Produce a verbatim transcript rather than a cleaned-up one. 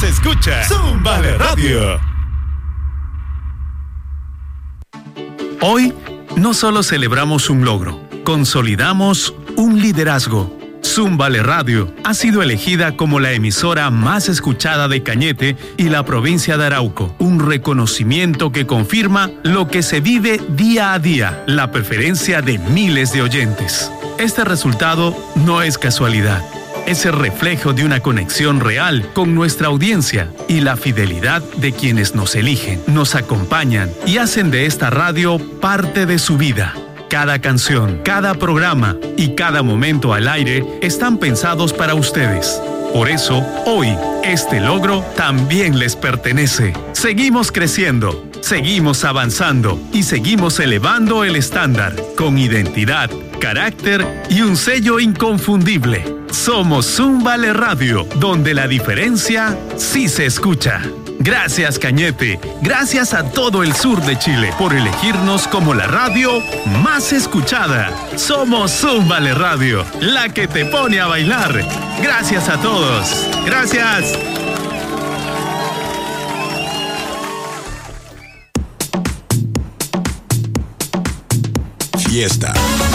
se escucha. Zúmbale Radio. Hoy no solo celebramos un logro, consolidamos un liderazgo. Zúmbale Radio ha sido elegida como la emisora más escuchada de Cañete y la provincia de Arauco. Un reconocimiento que confirma lo que se vive día a día, la preferencia de miles de oyentes. Este resultado no es casualidad. Es el reflejo de una conexión real con nuestra audiencia y la fidelidad de quienes nos eligen, nos acompañan y hacen de esta radio parte de su vida. Cada canción, cada programa y cada momento al aire están pensados para ustedes. Por eso, hoy, este logro también les pertenece. Seguimos creciendo, seguimos avanzando y seguimos elevando el estándar con identidad, carácter y un sello inconfundible. Somos Zúmbale Radio, donde la diferencia sí se escucha. Gracias, Cañete. Gracias a todo el sur de Chile por elegirnos como la radio más escuchada. Somos Zúmbale Radio, la que te pone a bailar. Gracias a todos. Gracias. Fiesta.